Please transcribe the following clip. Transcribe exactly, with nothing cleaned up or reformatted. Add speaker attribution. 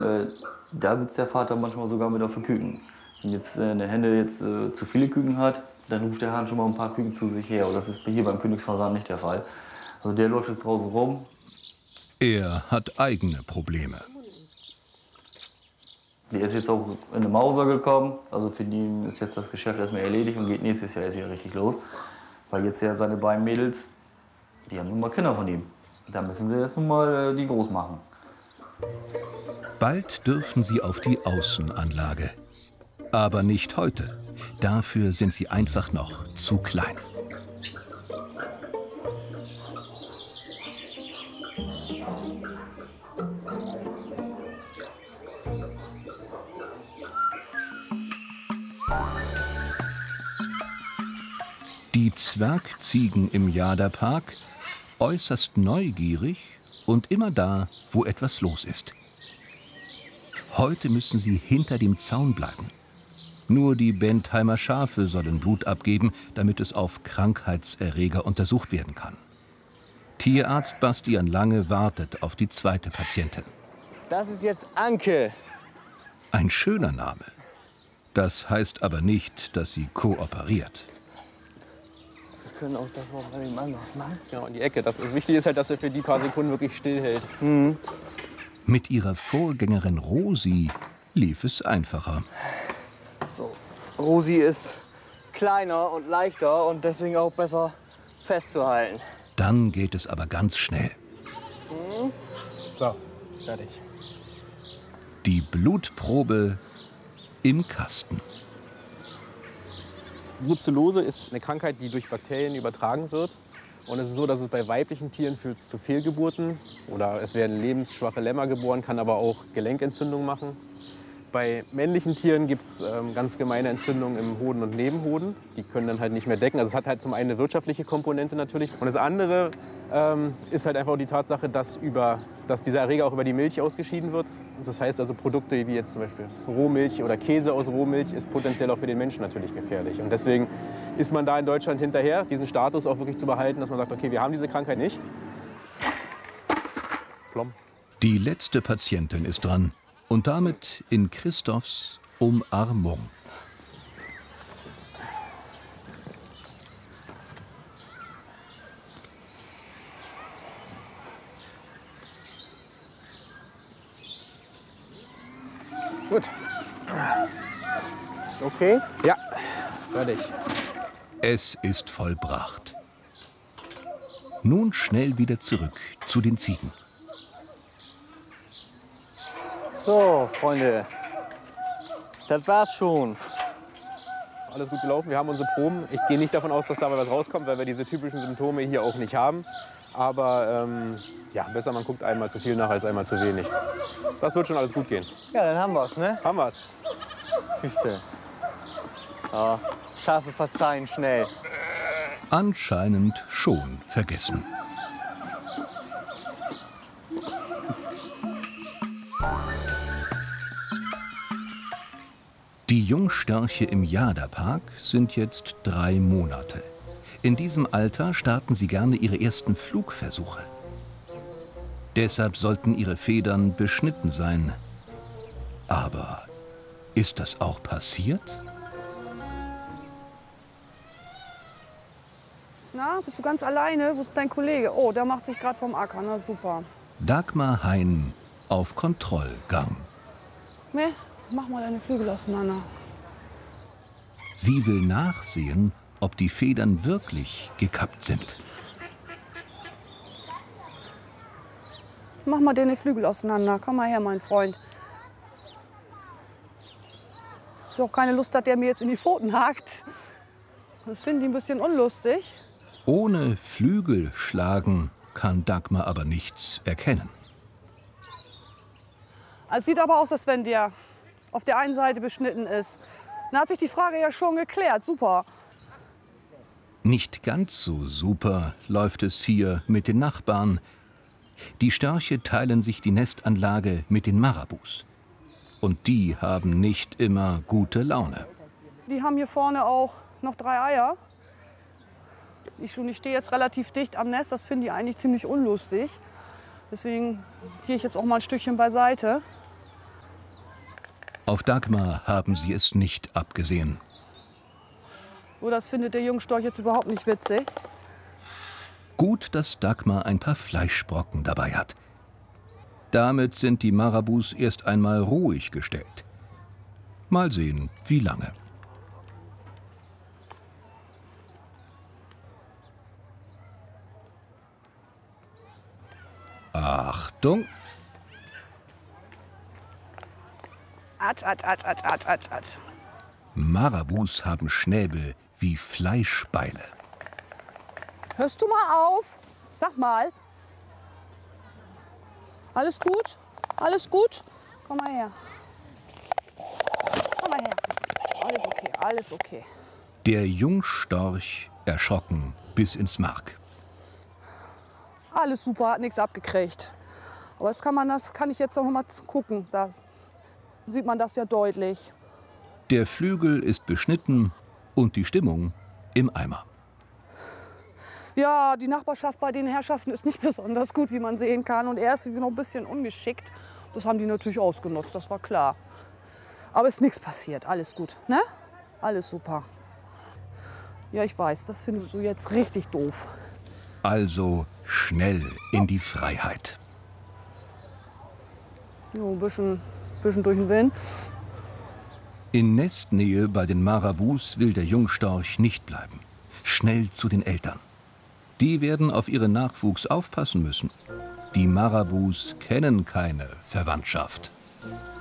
Speaker 1: Äh, da sitzt der Vater manchmal sogar mit auf den Küken. Wenn jetzt äh, eine Henne jetzt äh, zu viele Küken hat, dann ruft der Hahn schon mal ein paar Küken zu sich her. Und das ist hier beim Königsfasan nicht der Fall. Also der läuft jetzt draußen rum.
Speaker 2: Er hat eigene Probleme.
Speaker 1: Der ist jetzt auch in eine Mauser gekommen. Also für ihn ist jetzt das Geschäft erstmal erledigt und geht nächstes Jahr erst wieder richtig los. Weil jetzt ja seine beiden Mädels, die haben nun mal Kinder von ihm. Da müssen sie jetzt nun mal äh, die groß machen.
Speaker 2: Bald dürfen sie auf die Außenanlage. Aber nicht heute. Dafür sind sie einfach noch zu klein. Die Zwergziegen im Jada-Park, äußerst neugierig und immer da, wo etwas los ist. Heute müssen sie hinter dem Zaun bleiben. Nur die Bentheimer Schafe sollen Blut abgeben, damit es auf Krankheitserreger untersucht werden kann. Tierarzt Bastian Lange wartet auf die zweite Patientin.
Speaker 3: Das ist jetzt Anke.
Speaker 2: Ein schöner Name. Das heißt aber nicht, dass sie kooperiert.
Speaker 3: Wir können auch das noch bei dem anderen machen.
Speaker 4: Genau, in die Ecke. Das Wichtige ist halt, dass er für die paar Sekunden wirklich stillhält.
Speaker 3: Mhm.
Speaker 2: Mit ihrer Vorgängerin Rosi lief es einfacher.
Speaker 3: So. Rosi ist kleiner und leichter und deswegen auch besser festzuhalten.
Speaker 2: Dann geht es aber ganz schnell.
Speaker 3: Mhm.
Speaker 4: So, fertig.
Speaker 2: Die Blutprobe im Kasten.
Speaker 4: Brucellose ist eine Krankheit, die durch Bakterien übertragen wird. Und es ist so, dass es bei weiblichen Tieren führt zu Fehlgeburten oder es werden lebensschwache Lämmer geboren, kann aber auch Gelenkentzündungen machen. Bei männlichen Tieren gibt es ähm, ganz gemeine Entzündungen im Hoden und Nebenhoden. Die können dann halt nicht mehr decken. Also es hat halt zum einen eine wirtschaftliche Komponente natürlich. Und das andere ähm, ist halt einfach die Tatsache, dass, über, dass dieser Erreger auch über die Milch ausgeschieden wird. Das heißt also Produkte wie jetzt zum Beispiel Rohmilch oder Käse aus Rohmilch ist potenziell auch für den Menschen natürlich gefährlich. Und deswegen ist man da in Deutschland hinterher, diesen Status auch wirklich zu behalten, dass man sagt, okay, wir haben diese Krankheit nicht. Plom.
Speaker 2: Die letzte Patientin ist dran. Und damit in Christophs Umarmung.
Speaker 4: Gut.
Speaker 3: Okay?
Speaker 4: Ja, fertig.
Speaker 2: Es ist vollbracht. Nun schnell wieder zurück zu den Ziegen.
Speaker 3: So, Freunde, das war's schon.
Speaker 4: Alles gut gelaufen, wir haben unsere Proben. Ich gehe nicht davon aus, dass dabei was rauskommt, weil wir diese typischen Symptome hier auch nicht haben. Aber ähm, ja, besser man guckt einmal zu viel nach als einmal zu wenig. Das wird schon alles gut gehen.
Speaker 3: Ja, dann haben wir's, ne?
Speaker 4: Haben wir's.
Speaker 3: Siehste. Ja, Schafe verzeihen schnell.
Speaker 2: Anscheinend schon vergessen. Die Jungstörche im Jada-Park sind jetzt drei Monate. In diesem Alter starten sie gerne ihre ersten Flugversuche. Deshalb sollten ihre Federn beschnitten sein. Aber ist das auch passiert?
Speaker 5: Na, bist du ganz alleine? Wo ist dein Kollege? Oh, der macht sich gerade vom Acker. Na super.
Speaker 2: Dagmar Hein auf Kontrollgang.
Speaker 5: Ne, mach mal deine Flügel auseinander.
Speaker 2: Sie will nachsehen, ob die Federn wirklich gekappt sind.
Speaker 5: Mach mal deine Flügel auseinander. Komm mal her, mein Freund. Ist auch keine Lust, dass der mir jetzt in die Pfoten hakt. Das finde ich ein bisschen unlustig.
Speaker 2: Ohne Flügel schlagen kann Dagmar aber nichts erkennen.
Speaker 5: Es sieht aber aus, als wenn der auf der einen Seite beschnitten ist. Dann hat sich die Frage ja schon geklärt. Super.
Speaker 2: Nicht ganz so super läuft es hier mit den Nachbarn. Die Störche teilen sich die Nestanlage mit den Marabus. Und die haben nicht immer gute Laune.
Speaker 5: Die haben hier vorne auch noch drei Eier. Ich, ich stehe jetzt relativ dicht am Nest. Das finde ich eigentlich ziemlich unlustig. Deswegen gehe ich jetzt auch mal ein Stückchen beiseite.
Speaker 2: Auf Dagmar haben sie es nicht abgesehen.
Speaker 5: Oh, das findet der Jungstorch jetzt überhaupt nicht witzig.
Speaker 2: Gut, dass Dagmar ein paar Fleischbrocken dabei hat. Damit sind die Marabus erst einmal ruhig gestellt. Mal sehen, wie lange. Achtung!
Speaker 5: Atsch, atsch, atsch, atsch, atsch, atsch, atsch.
Speaker 2: Marabus haben Schnäbel wie Fleischbeile.
Speaker 5: Hörst du mal auf? Sag mal. Alles gut? Alles gut? Komm mal her. Komm mal her. Alles okay, alles okay.
Speaker 2: Der Jungstorch erschrocken bis ins Mark.
Speaker 5: Alles super, hat nichts abgekriegt. Aber das kann, man, das kann ich jetzt noch mal gucken. Da sieht man das ja deutlich.
Speaker 2: Der Flügel ist beschnitten und die Stimmung im Eimer.
Speaker 5: Ja, die Nachbarschaft bei den Herrschaften ist nicht besonders gut, wie man sehen kann. Und er ist noch ein bisschen ungeschickt. Das haben die natürlich ausgenutzt, das war klar. Aber ist nichts passiert, alles gut, ne? Alles super. Ja, ich weiß, das findest du jetzt richtig doof.
Speaker 2: Also schnell in die Freiheit.
Speaker 5: Jo, ein bisschen, bisschen durch den Wind.
Speaker 2: In Nestnähe bei den Marabus will der Jungstorch nicht bleiben. Schnell zu den Eltern. Die werden auf ihren Nachwuchs aufpassen müssen. Die Marabus kennen keine Verwandtschaft.